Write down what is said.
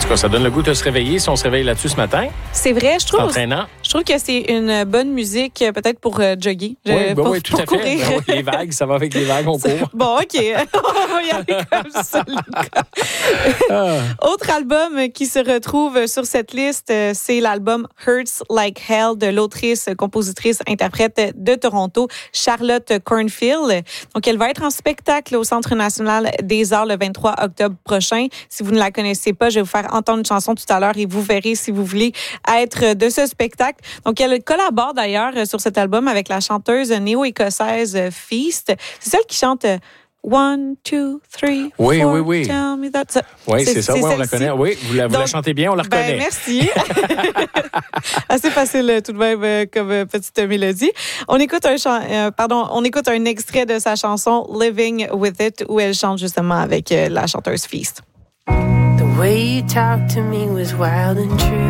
tout cas, ça donne le goût de se réveiller si on se réveille là-dessus ce matin. C'est vrai, je trouve. Entraînant. Je trouve que c'est une bonne musique, peut-être pour jogger. Oui, tout à fait. Courir. Ben oui, les vagues, ça va avec les vagues, on court. Bon, OK. On va y aller comme ça, Lucas. Autre album qui se retrouve sur cette liste, c'est l'album Hurts Like Hell de l'autrice, compositrice, interprète de Toronto, Charlotte Cornfield. Donc, elle va être en spectacle au Centre national des arts le 23 octobre prochain. Si vous ne la connaissez pas, je vais vous faire entendre une chanson tout à l'heure et vous verrez si vous voulez être de ce spectacle. Donc, elle collabore d'ailleurs sur cet album avec la chanteuse néo-écossaise Feast. C'est celle qui chante One, two, three, oui, four, oui. tell me that. Oui, c'est ça, oui, on la connaît. Oui, vous la chantez bien, on la reconnaît. Merci. Assez facile tout de même comme petite mélodie. On écoute un extrait de sa chanson Living With It où elle chante justement avec la chanteuse Feast. The way you talk to me was wild and true.